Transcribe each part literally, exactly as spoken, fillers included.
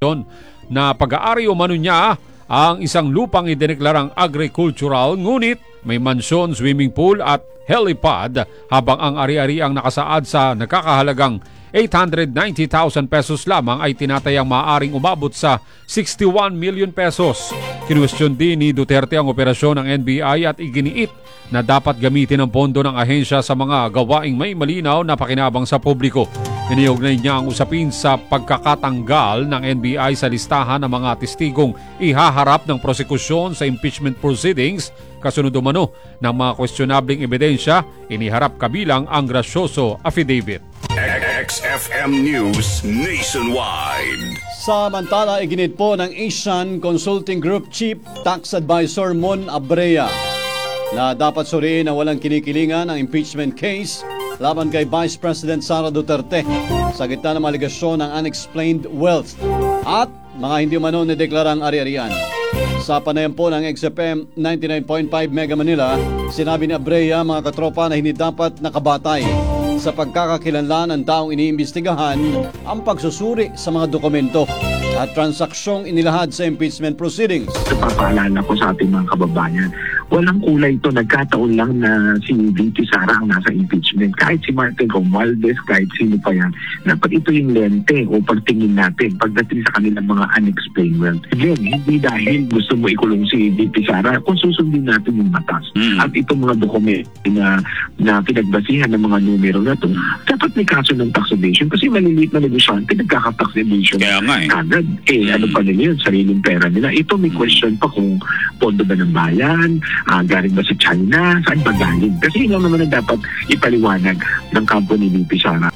na pag-aari umano niya ang isang lupang idineklarang agricultural ngunit may mansyon, swimming pool at helipad habang ang ari-ari ang nakasaad sa nakakahalagang eight hundred ninety thousand pesos lamang ay tinatayang maaaring umabot sa sixty-one million pesos. Kinwestiyon din ni Duterte ang operasyon ng N B I at iginiit na dapat gamitin ang pondo ng ahensya sa mga gawaing may malinaw na pakinabang sa publiko. Iniugnay niya ang usapin sa pagkakatanggal ng N B I sa listahan ng mga testigong ihaharap ng prosekusyon sa impeachment proceedings kasunod umano ng mga questionabling ebidensya iniharap kabilang ang grasyoso affidavit. X F M News Nationwide. Samantala, iginit po ng Asian Consulting Group Chief Tax Advisor Mon Abrea na dapat suriin na walang kinikilingan ang impeachment case laban kay Vice President Sara Duterte sa gitna ng aligasyon ng unexplained wealth at mga hindi umano nadeklarang ari-arian. Sa panayam po ng X F M ninety-nine point five Mega Manila, sinabi ni Abrea mga katropa na hindi dapat nakabatay sa pagkakakilanlan ng taong iniimbestigahan ang pagsusuri sa mga dokumento at transaksyong inilahad sa impeachment proceedings. Papaalala ko sa ating mga kababayan, walang kulay ito. Nagkataon lang na si V P Sara ang nasa impeachment. Kahit si Martin Romualdez, kahit sino pa yan. Dapat ito yung lente o pagtingin natin pagdating sa kanilang mga unexplained wealth. Again, hindi dahil gusto mo ikulong si V P Sara kung susundin natin yung batas. Mm. At itong mga dokumento na, na pinagbasihan ng mga numero na ito, dapat may kaso ng tax evasion kasi maliliit na negosyante nagkaka-tax evasion. Kaya nga eh. Kagad. Eh, ano pa nila yun? Sariling pera nila. Ito may question pa kung pondo ba ng bayan, uh, galing ba sa China, saan ba galing? Kasi yun naman na dapat ipaliwanag ng kampo ni V P Sara.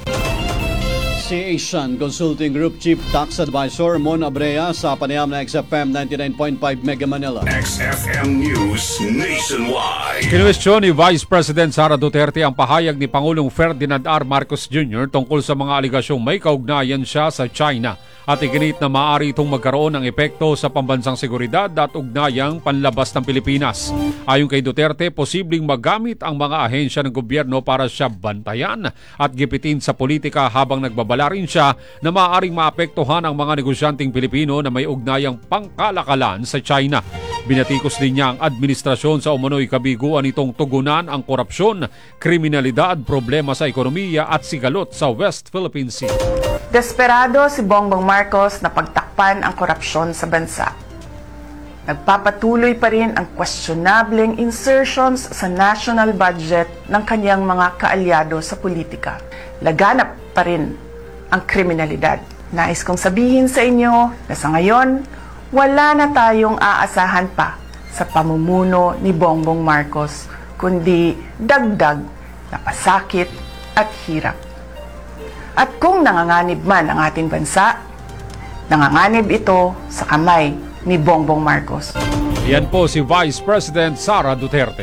Si Asian Consulting Group Chief Tax Advisor Mon Abrea sa panayam na X F M ninety-nine point five Mega Manila. X F M News Nationwide. Kinwestiyon ni Vice President Sara Duterte ang pahayag ni Pangulong Ferdinand R. Marcos Junior tungkol sa mga aligasyong may kaugnayan siya sa China at iginit na maaari itong magkaroon ng epekto sa pambansang seguridad at ugnayang panlabas ng Pilipinas. Ayon kay Duterte, posibleng magamit ang mga ahensya ng gobyerno para siya bantayan at gipitin sa politika habang nagbabala rin siya na maaaring maapektuhan ang mga negosyanteng Pilipino na may ugnayang pangkalakalan sa China. Binatikos din niya ang administrasyon sa umano'y kabiguan itong tugunan ang korupsyon, kriminalidad, problema sa ekonomiya at sigalot sa West Philippine Sea. Desperado si Bongbong Marcos na pagtakpan ang korupsyon sa bansa. Nagpapatuloy pa rin ang questionableng insertions sa national budget ng kanyang mga kaalyado sa politika. Laganap pa rin ang kriminalidad. Nais kong sabihin sa inyo na sa ngayon, wala na tayong aasahan pa sa pamumuno ni Bongbong Marcos, kundi dagdag na pasakit at hirap. At kung nanganganib man ang ating bansa, nanganganib ito sa kamay ni Bongbong Marcos. Yan po si Vice President Sara Duterte.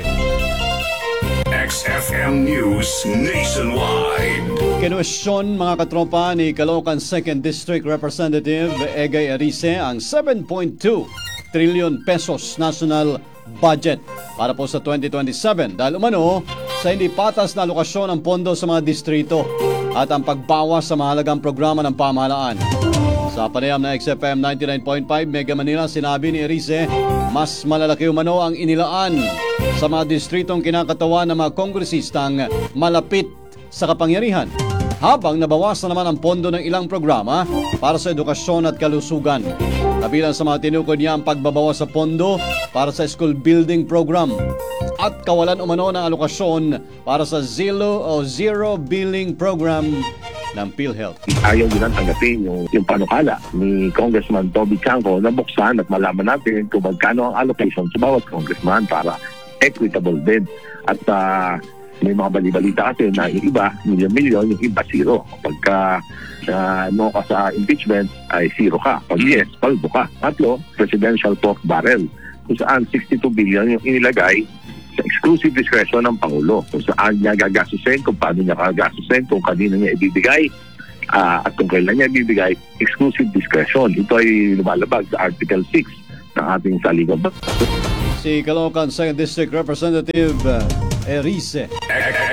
X F M News Nationwide. Kinwestiyon mga katropa ni Caloocan second District Representative Egay Arice ang seven point two trillion pesos national budget para po sa twenty twenty-seven dahil umano sa hindi patas na alokasyon ng pondo sa mga distrito at ang pagbawas sa mahalagang programa ng pamahalaan. Sa panayam na X F M ninety-nine point five Mega Manila, sinabi ni Erice, mas malalaki umano ang inilaan sa mga distritong kinakatawan ng mga kongresistang malapit sa kapangyarihan, habang nabawasan naman ang pondo ng ilang programa para sa edukasyon at kalusugan. Kabilang sa mga tinukoy niya ang pagbabawas sa pondo para sa school building program at kawalan umano ng alokasyon para sa zero o zero billing program ng PhilHealth. Ayaw din ang tanggapin yung, yung panukala ni Congressman Toby Chanco na buksan at malaman natin kung magkano ang allocation sa bawat congressman para equitable din. At uh, may mga bali-balita kasi na yung iba, milyon-milyon, yung iba zero. Pagka uh, no ka sa impeachment, ay zero ka. Pag yes, paldo ka. Tatlo, presidential pork barrel. Kung saan sixty-two billion yung inilagay sa exclusive discretion ng Pangulo. Kung saan niya gagastusin, kung paano niya gagastusin, kung kanino niya ibibigay, uh, at kung kailan niya ibibigay, exclusive discretion. Ito ay lumalabag sa Article six ng ating saligang. Si Caloocan second District Representative uh, Erice.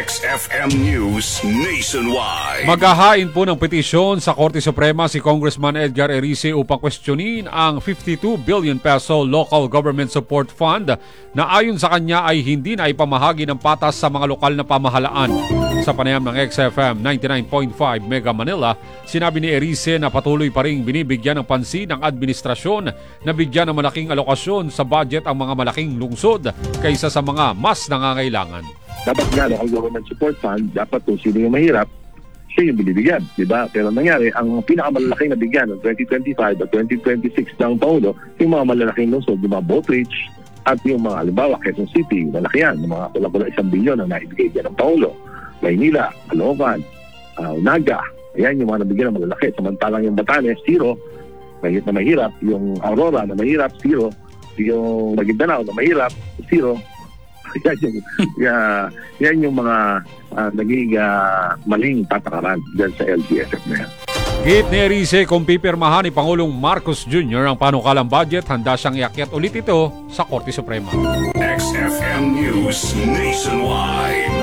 X F M News Nationwide. Maghahain po ng petisyon sa Korte Suprema si Congressman Edgar Erice upang questionin ang fifty-two billion peso Local Government Support Fund na ayon sa kanya ay hindi na ipamahagi ng patas sa mga lokal na pamahalaan. Sa panayam ng X F M ninety-nine point five Mega Manila, sinabi ni Erice na patuloy pa ring binibigyan ng pansin ng administrasyon na bigyan ng malaking alokasyon sa budget ang mga malaking lungsod kaysa sa mga mas nangangailangan. Dapat nga, local government support fund, dapat kung sino yung mahirap, siya yung binibigyan, di ba? Pero nangyari, ang pinakamalalaking na bigyan ng twenty twenty-five at twenty twenty-six ng Paulo, yung mga malalaking lungsod, yung mga boat reach, at yung mga, halimbawa, Quezon City, malaki yan, yung mga kulang-kulang isang bilyon na naibigay dyan ng Paulo, Maynila, Caloocan, uh, Naga, ayan yung mga nabigyan ng malalaki. Samantalang yung Batanes, zero, mahirap na mahirap, yung Aurora na mahirap, zero, yung Maguindanao na mahirap, zero. Yan yung, yeah, yan yung mga uh, naging uh, maling patakaran dyan sa L G S F na yan. Git ni Erice kung pipirmahan ni Pangulong Marcos Junior ang panukalang budget, handa siyang iakyat ulit ito sa Korte Suprema. X F M News Nationwide.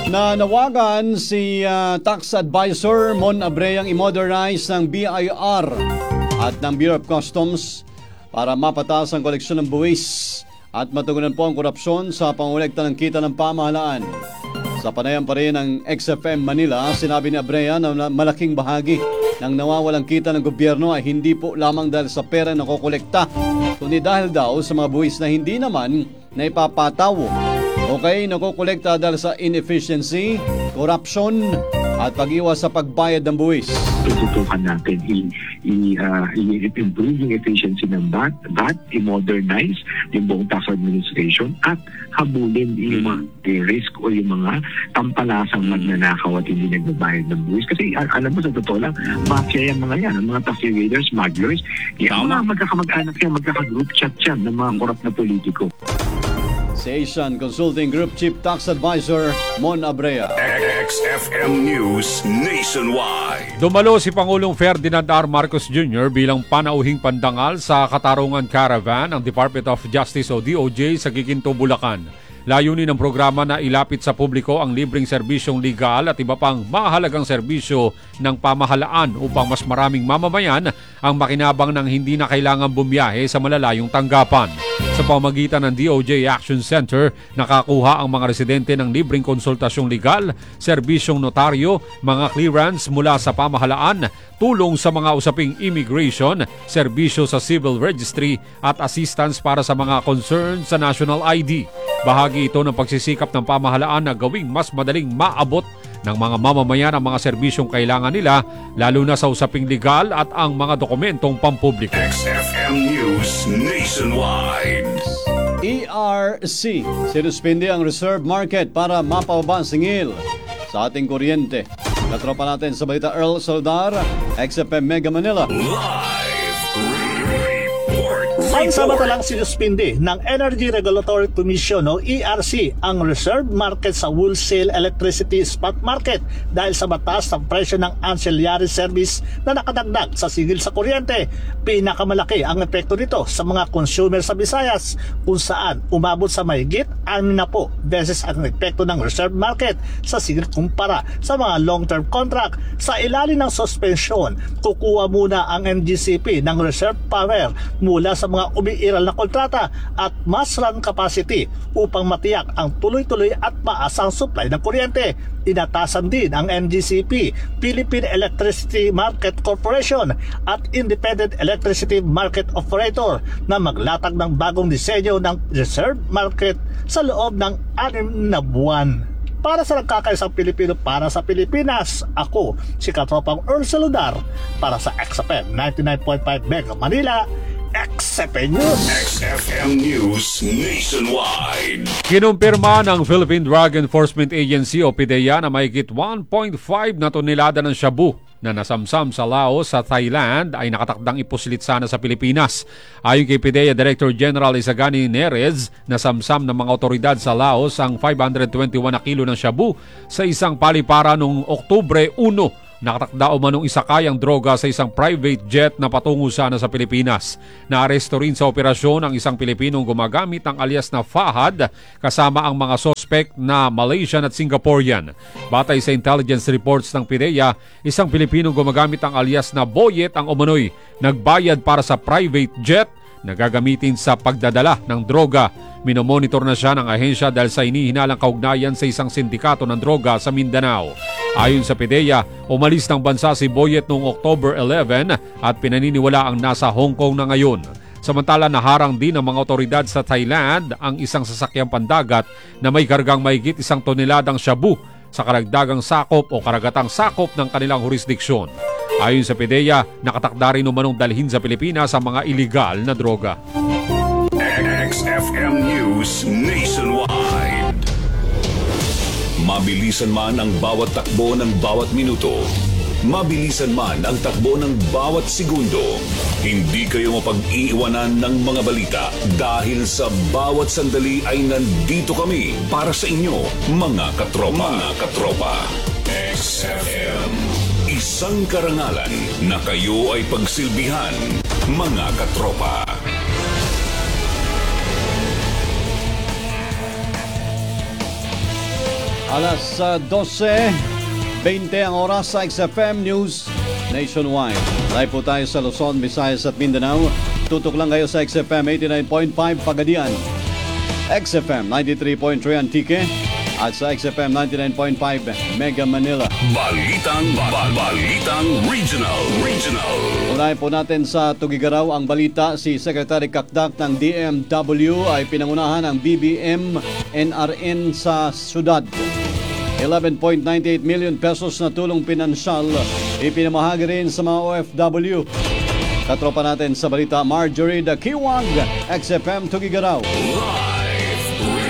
Nanawagan si uh, Tax Advisor Mon Abreang i-modernize ng B I R at ng Bureau of Customs para mapataas ang koleksyon ng buwis at matugunan po ang korupsyon sa pangolekta ng kita ng pamahalaan. Sa panayam pa rin ng X F M Manila, sinabi ni Abrea na malaking bahagi ng nawawalang kita ng gobyerno ay hindi po lamang dahil sa pera na kokolekta, kundi dahil daw sa mga buwis na hindi naman na ipapatawo. Okay, nakokolekta dahil sa inefficiency, corruption, at pag-iwas sa pagbayad ng buwis. Tututukan natin i- i- uh, i-improve yung efficiency ng B A T, B A T, i-modernize yung buong tax administration at habulin yung mga eh, risk o yung mga tampalasang magnanakaw at hindi nagbabayad ng buwis. Kasi al- alam mo sa totoo lang, mafia yung mga yan, ang mga tax evaders, smugglers, yung mga magkakamag-anak yan, magkaka-group chat yan ng mga korap na politiko. Si Asian Consulting Group Chief Tax Advisor Mon Abrea. X F M News Nationwide. Dumalo si Pangulong Ferdinand R. Marcos Junior bilang panauhing pandangal sa Katarungan Caravan ng Department of Justice o D O J sa Giginto, Bulacan. Layunin ng programa na ilapit sa publiko ang libreng serbisyong legal at iba pang mahalagang serbisyo ng pamahalaan upang mas maraming mamamayan ang makinabang ng hindi na kailangan bumiyahe sa malalayong tanggapan. Sa pamagitan ng D O J Action Center, nakakuha ang mga residente ng libreng konsultasyong legal, serbisyong notaryo, mga clearance mula sa pamahalaan, tulong sa mga usaping immigration, serbisyo sa civil registry at assistance para sa mga concerns sa national I D. Bahagi ito ng pagsisikap ng pamahalaan na gawing mas madaling maabot ng mga mamamayan ang mga serbisyong kailangan nila, lalo na sa usaping legal at ang mga dokumentong pampubliko. X F M News Nationwide. E R C, sinuspindi ang reserve market para mapababa ang singil sa ating kuryente. Katropa natin sa balita Earl Soldar, X F M Mega Manila. Live report. Ang samantalang sinuspindi ng Energy Regulatory Commission o E R C ang reserve market sa wholesale electricity spot market dahil sa mataas ng presyo ng ancillary service na nakadagdag sa singil sa kuryente. Pinakamalaki ang epekto nito sa mga consumer sa Visayas kung saan umabot sa mahigit anim na po beses ang epekto ng reserve market sa singil kumpara sa mga long-term contract. Sa ilalim ng suspension, kukuha muna ang N G C P ng reserve power mula sa mga umiiral na kontrata at mass run capacity upang matiyak ang tuloy-tuloy at maasang supply ng kuryente. Inatasan din ang N G C P, Philippine Electricity Market Corporation at Independent Electricity Market Operator na maglatag ng bagong disenyo ng reserve market sa loob ng anim na buwan. Para sa nagkakaisang Pilipino para sa Pilipinas, ako si Katropang Earl Saludar para sa X F M ninety-nine point five Mega Manila, X F M News. X F M News Nationwide. Kinumpirma ng Philippine Drug Enforcement Agency o PDEA na mahigit one point five na tonelada ng shabu na nasamsam sa Laos sa Thailand ay nakatakdang ipusilit sana sa Pilipinas. Ayon kay PDEA Director General Isagani Nerez, nasamsam ng mga otoridad sa Laos ang five hundred twenty-one na kilo ng shabu sa isang palipara noong Oktubre uno Nakatakda umanong isakay ang droga sa isang private jet na patungo sana sa Pilipinas. Naaresto rin sa operasyon ang isang Pilipinong gumagamit ng alias na Fahad kasama ang mga sospek na Malaysian at Singaporean. Batay sa intelligence reports ng PIDEA, isang Pilipinong gumagamit ng alias na Boyet ang umano'y nagbayad para sa private jet na gagamitin sa pagdadala ng droga. Minomonitor na siya ng ahensya dahil sa hinihinalang kaugnayan sa isang sindikato ng droga sa Mindanao. Ayon sa PIDEA, umalis ng bansa si Boyet noong October eleven at pinaniniwala ang nasa Hong Kong na ngayon. Samantala, naharang din ng mga otoridad sa Thailand ang isang sasakyang pandagat na may kargang mahigit isang toneladang shabu sa karagdagang sakop o karagatang sakop ng kanilang jurisdiksyon. Ayon sa PIDEA, nakatakda rin umanong dalhin sa Pilipinas ang mga iligal na droga. X F M News Nationwide. Mabilisan man ang bawat takbo ng bawat minuto, mabilisan man ang takbo ng bawat segundo, hindi kayo mapag-iiwanan ng mga balita dahil sa bawat sandali ay nandito kami para sa inyo, mga katropa. Mga katropa. X F M. Isang karangalan na kayo ay pagsilbihan, mga katropa. Alas uh, dose twenty ang oras sa X F M News Nationwide. Live po tayo sa Luzon, Visayas at Mindanao. Tutok lang kayo sa X F M eighty-nine point five Pagadian, X F M ninety-three point three Antique at sa X F M ninety-nine point five Mega Manila. Balitang, ba- balitang regional, regional. Unahin po natin sa Tugigaraw ang balita. Si Secretary Kakdak ng D M W ay pinangunahan ng B B M N R N sa syudad. eleven point nine eight million pesos na tulong pinansyal ipinamahagi rin sa mga O F W. Katropa natin sa balita, Marjorie Dakiwag, X F M Tugigaraw. Live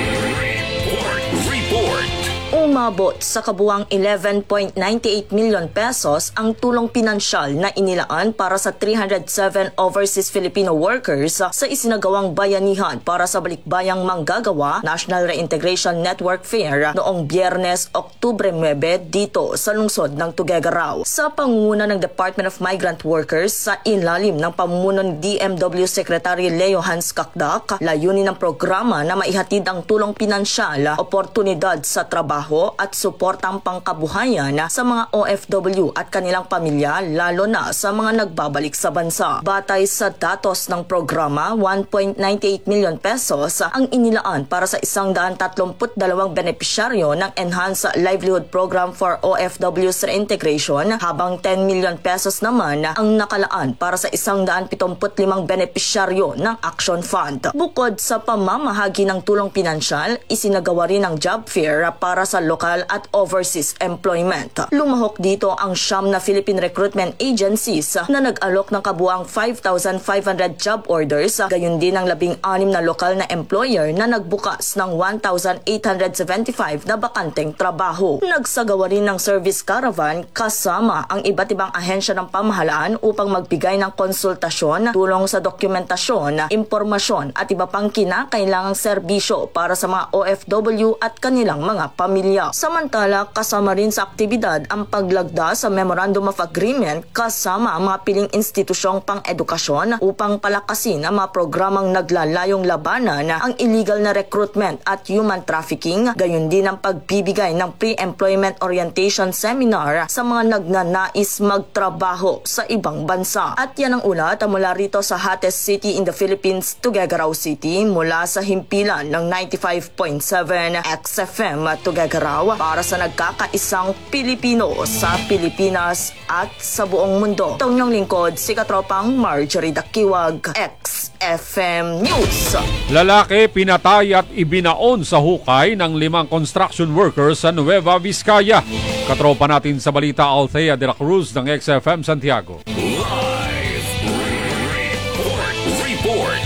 report, report. Umabot sa kabuang eleven point nine eight million pesos ang tulong pinansyal na inilaan para sa three hundred seven overseas Filipino workers sa isinagawang bayanihan para sa balikbayang manggagawa National Reintegration Network Fair noong Biyernes, Oktubre nine dito sa lungsod ng Tuguegarao. Sa pangunguna ng Department of Migrant Workers sa ilalim ng pamumuno ni D M W Secretary Leo Hans Kakdak, layunin ng programa na maihatid ang tulong pinansyal, oportunidad sa trabaho at suportang pangkabuhayan sa mga O F W at kanilang pamilya, lalo na sa mga nagbabalik sa bansa. Batay sa datos ng programa, one point nine eight million pesos ang inilaan para sa one hundred thirty-two benepisyaryo ng Enhanced Livelihood Program for O F Ws Reintegration, habang ten million pesos naman ang nakalaan para sa one hundred seventy-five benepisyaryo ng Action Fund. Bukod sa pamamahagi ng tulong pinansyal, isinagawa rin ang job fair para sa lokal at overseas employment. Lumahok dito ang siyam na Philippine recruitment agencies na nag-alok ng kabuang five thousand five hundred job orders, gayon din ang labing anim na lokal na employer na nagbukas ng one thousand eight hundred seventy-five na bakanteng trabaho. Nagsagawa rin ng service caravan kasama ang iba't ibang ahensya ng pamahalaan upang magbigay ng konsultasyon, tulong sa dokumentasyon, impormasyon at iba pang kinakailangang serbisyo para sa mga O F W at kanilang mga pamilya. Samantala, kasama rin sa aktibidad ang paglagda sa Memorandum of Agreement kasama ang mga piling institusyong pang-edukasyon upang palakasin ang mga programang naglalayong labanan ang illegal na recruitment at human trafficking, gayon din ang pagbibigay ng pre-employment orientation seminar sa mga nagnanais magtrabaho sa ibang bansa. At yan ang ulat mula rito sa hottest city in the Philippines, Tuguegarao City, mula sa himpilan ng ninety-five point seven X F M Tuguegarao para sa nagkakaisang Pilipino sa Pilipinas at sa buong mundo. Ito ang lingkod, si Katropang Marjorie Dakiwag, X F M News. Lalaki pinatay at ibinaon sa hukay ng limang construction workers sa Nueva Vizcaya. Katropa natin sa balita, Althea de la Cruz ng X F M Santiago. Live report, report.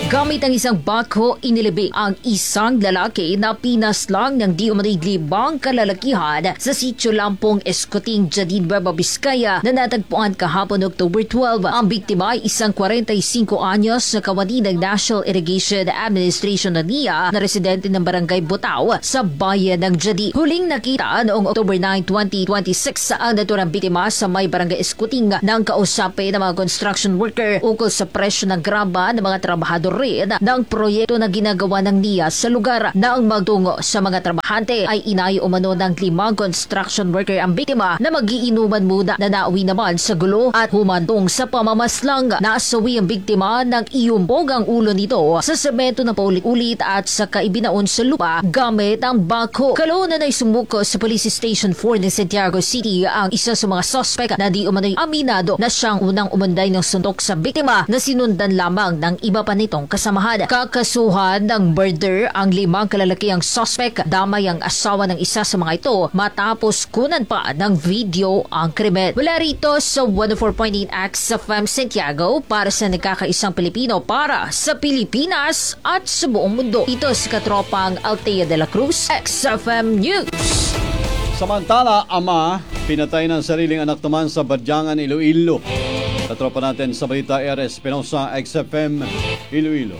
Gamit ang isang bakho, inilibing ang isang lalaki na pinaslang ng di umano'y libang kalalakihan sa sitio Lampong Escoting, Jadid, Nueva Vizcaya na natagpuan kahapon October twelve. Ang biktima ay isang forty-five anyos na kawani ng National Irrigation Administration na N I A na residente ng Barangay Butao sa bayan ng Jadid. Huling nakita noong October ninth, twenty twenty-six ang naturang biktima sa may Barangay Escoting ng kausapin ng mga construction worker ukol sa presyo ng graba ng mga trabahador rin ng proyekto na ginagawa ng N I A sa lugar. Na ang magtungo sa mga trabahante ay inayo umano ng limang construction worker ang biktima na magiinuman muna na nauwi naman sa gulo at humantong sa pamamaslang. Nasawi ang biktima ng iyumbog ang ulo nito sa semento na paulit-ulit at saka ibinaon sa lupa gamit ang bakho. Kalaunan ay sumuko sa Police Station four ng Santiago City ang isa sa mga suspect na di umano'y aminado na siyang unang umunday ng suntok sa biktima na sinundan lamang ng iba pa nitong kasamahan. Kakasuhan ng murder ang limang kalalakiang suspect, damay ang asawa ng isa sa mga ito matapos kunan pa ng video ang krimen. Wala rito sa one oh four point eight X F M Santiago para sa nagkakaisang Pilipino para sa Pilipinas at sa buong mundo. Ito si Katropang Altea de la Cruz, X F M News. Samantala, ama, pinatay ng sariling anak naman sa Badyangan, Iloilo. Katropa natin sa balita, R S Penosa, X F M, Iloilo.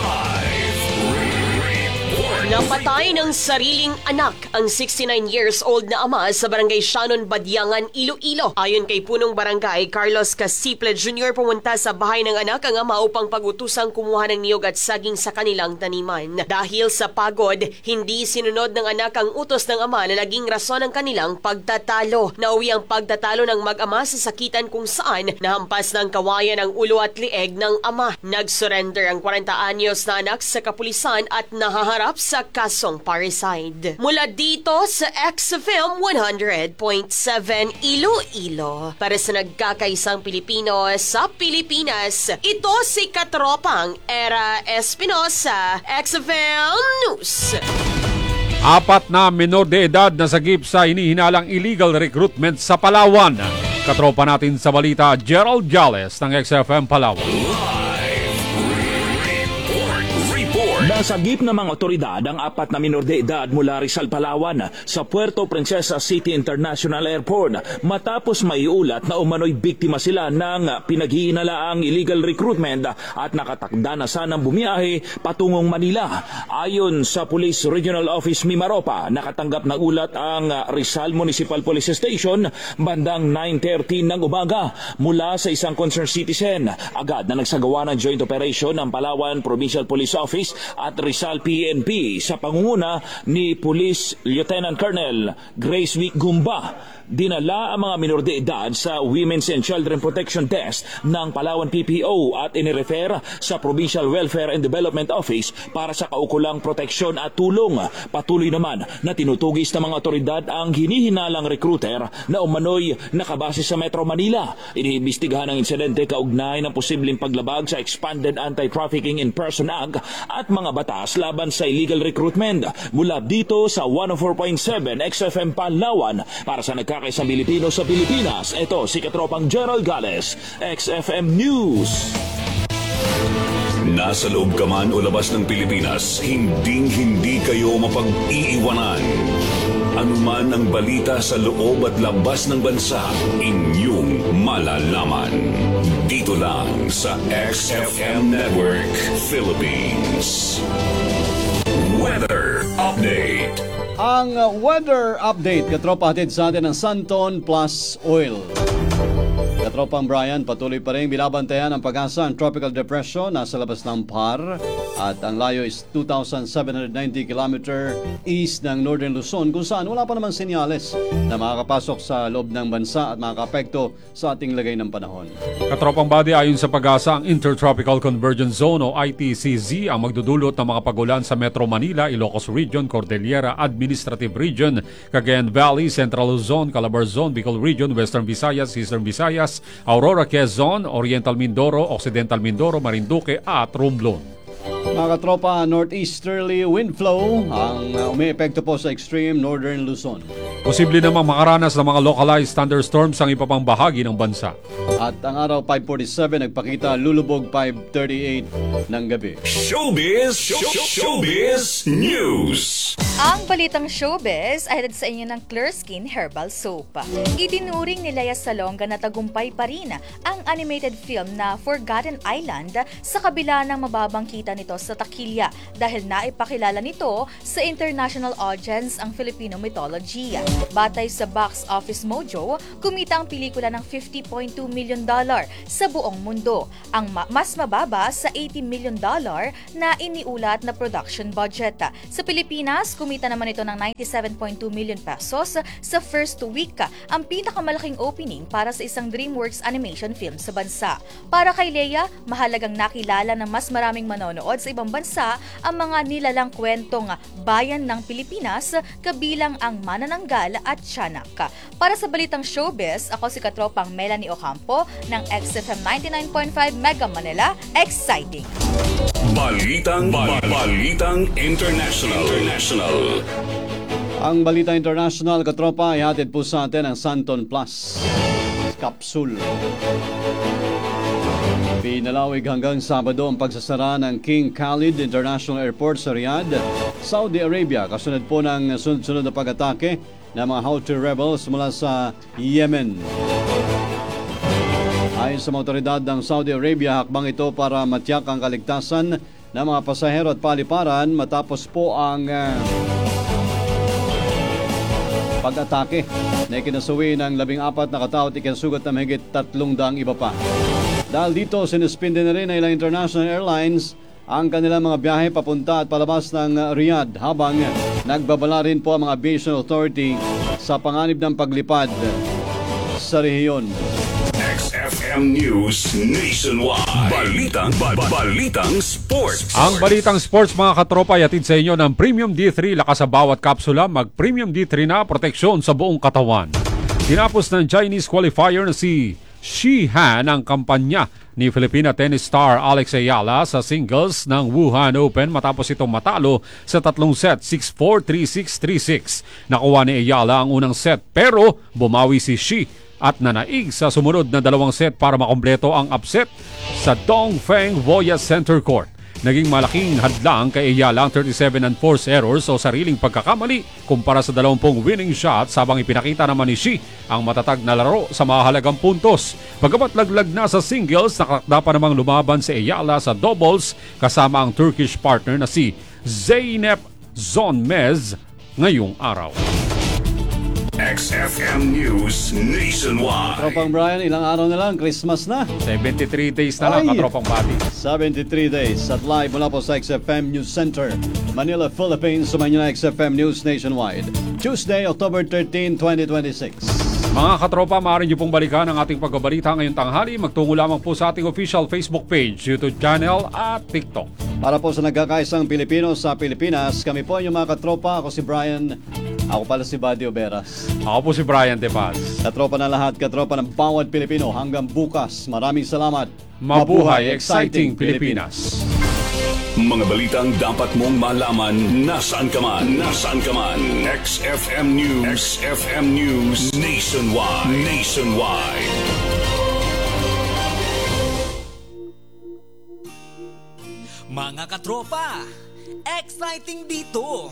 Napatay ng sariling anak ang sixty-nine years old na ama sa Barangay Shannon, Badyangan, Iloilo. Ayon kay Punong Barangay Carlos Casiple Junior, pumunta sa bahay ng anak ang ama upang pag-utusang kumuha ng niyog at saging sa kanilang taniman. Dahil sa pagod, hindi sinunod ng anak ang utos ng ama na naging rason ng kanilang pagtatalo. Nauwi ang pagtatalo ng mag-ama sa sakitan kung saan nahampas ng kawayan ang ulo at lieg ng ama. Nag-surrender ang forty anyos na anak sa kapulisan at nahaharap sa kasong parricide. Mula dito sa X F M one hundred point seven Iloilo, para sa nagkakaisang Pilipino sa Pilipinas, ito si Katropang Era Espinosa, X F M News. Apat na menor de edad na sagip sa hinihinalang illegal recruitment sa Palawan. Katropa natin sa balita, Gerald Jales ng X F M Palawan. Nasagip ng mga otoridad ang apat na minor de edad mula Rizal, Palawan sa Puerto Princesa City International Airport matapos maiulat na umano'y biktima sila ng pinaghihinalaang illegal recruitment at nakatakda na sanang bumiyahe patungong Manila. Ayon sa Police Regional Office Mimaropa, nakatanggap ng ulat ang Rizal Municipal Police Station bandang nine thirty ng umaga mula sa isang concerned citizen. Agad na nagsagawa ng joint operation ng Palawan Provincial Police Office at Rizal P N P sa pangunguna ni Police Lieutenant Colonel Grace Wick Gumba. Dinala ang mga minor de edad sa Women's and Children Protection Desk ng Palawan P P O at inirefer sa Provincial Welfare and Development Office para sa kaukulang proteksyon at tulong. Patuloy naman na tinutugis ng mga otoridad ang hinihinalang recruiter na umano'y nakabase sa Metro Manila. Iniimbestigahan ang insidente kaugnay ng posibleng paglabag sa Expanded Anti-Trafficking in Person Act at mga batas laban sa illegal recruitment. Mula dito sa one oh four point seven X F M Palawan para sa nagkakaisang Pilipino sa Pilipinas, ito si Katropang Gerald Gales, X F M News. Nasa loob ka man o labas ng Pilipinas, hinding-hindi kayo mapag-iiwanan. Anuman ang balita sa loob at labas ng bansa, inyong malalaman. Dito lang sa X F M Network Philippines. Weather Update. Ang weather update, katropa, hatid sa atin ng Santon Plus Oil. Katropang Brian, patuloy pa rin binabantayan ang pag-asa ang tropical depression nasa labas ng P A R at ang layo is two thousand seven hundred ninety kilometer east ng Northern Luzon kung saan wala pa naman senyales na makakapasok sa loob ng bansa at makakapekto sa ating lagay ng panahon. Katropang Body, ayon sa pag-asa, ang Intertropical Convergence Zone o I T C Z ang magdudulot ng mga pagulan sa Metro Manila, Ilocos Region, Cordillera Administrative Region, Cagayan Valley, Central Luzon, Calabar Zone, Bicol Region, Western Visayas, Eastern Visayas, Aurora, Quezon, Oriental Mindoro, Occidental Mindoro, Marinduque at Romblon. Mga katropa, northeasterly wind flow ang uh, umiepekto po sa extreme northern Luzon. Posible namang makaranas ng mga localized thunderstorms ang iba pang bahagi ng bansa. At ang araw five forty-seven nagpakita lulubog five thirty-eight ng gabi. Showbiz, show, showbiz news. Ang balitang showbiz ay hatid sa inyo ng Clear Skin Herbal Soap. Itinuring ni Lea Salonga na tagumpay pa rin ang animated film na Forgotten Island sa kabila ng mababang kita nito sa takilya dahil naipakilala nito sa international audience ang Filipino mythology. Batay sa Box Office Mojo, kumita ang pelikula ng fifty point two million dollar sa buong mundo, ang ma- mas mababa sa eighty million dollar na iniulat na production budget. Sa Pilipinas, kumita naman ito ng ninety-seven point two million pesos sa first week, ang pinakamalaking opening para sa isang DreamWorks animation film sa bansa. Para kay Lea, mahalagang nakilala ng mas maraming manonood sa ibang bansa ang mga nilalang kwentong bayan ng Pilipinas, kabilang ang Manananggal at Tiyanak. Para sa balitang showbiz, ako si katropang Melanie Ocampo ng X F M ninety-nine point five Mega Manila. Exciting! Balitang, bal- Balitang International. International. Ang Balita International, katropa, ay hatid po sa atin ang Santon Plus Capsule. Pinalawig hanggang Sabado ang pagsasara ng King Khalid International Airport sa Riyadh, Saudi Arabia, kasunod po ng sunod-sunod na pag-atake ng mga Houthi rebels mula sa Yemen. Ayon sa mga otoridad ng Saudi Arabia, hakbang ito para matiyak ang kaligtasan ng mga pasahero at paliparan matapos po ang uh, pag-atake na ikinasuwi ng labing apat na katao at ikinasugat na mahigit tatlong daang iba pa. Dahil dito, sinuspinde na rin ng ilang international airlines ang kanilang mga biyahe papunta at palabas ng Riyadh habang nagbabala rin po ang mga aviation authority sa panganib ng paglipad sa rehiyon. X F M News Nationwide. Balitang, ba- Balitang Sports. Ang Balitang Sports, mga katropa, ay hatid sa inyo ng Premium D three. Lakas sa bawat kapsula, mag-Premium D three na, proteksyon sa buong katawan. Tinapos ng Chinese qualifier na si Shi Han ang kampanya ni Filipina tennis star Alex Ayala sa singles ng Wuhan Open matapos itong matalo sa tatlong set, six four, three six, three six. Nakuha ni Ayala ang unang set pero bumawi si Shi at nanaig sa sumunod na dalawang set para makompleto ang upset sa Dongfeng Voya Center Court. Naging malaking hadlang kay Ayala ang thirty-seven and forced errors o sariling pagkakamali kumpara sa dalawampung winning shots habang ipinakita naman ni Shi ang matatag na laro sa mahalagang puntos. Pagkabat laglag na sa singles, nakakda pa namang lumaban si Ayala sa doubles kasama ang Turkish partner na si Zeynep Zonmez ngayong araw. X F M News Nationwide. Tropang Brian, ilang araw na lang, Christmas na. seventy-three days na lang, Ay! katropang bati. seventy-three days at live mula po sa X F M News Center, Manila, Philippines. Sumayin nyo na X F M News Nationwide. Tuesday, October thirteenth, twenty twenty-six. Mga katropa, maaari niyo pong balikan ang ating pagbabalita ngayong tanghali. Magtungo lamang po sa ating official Facebook page, YouTube channel at TikTok. Para po sa nagkakaisang Pilipino sa Pilipinas, kami po yung mga katropa. Ako si Brian. Ako pala si Buddy Oberas. Ako po si Brian De Paz. Katropa na lahat, katropa ng bawat Pilipino. Hanggang bukas, maraming salamat. Mabuhay, exciting Pilipinas. Mga balitang dapat mong malaman nasaan ka man. Nasaan ka man. X F M News. X F M News Nationwide. Nationwide. Mga katropa, exciting dito!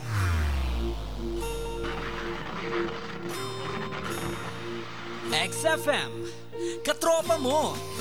X F M, katropa mo!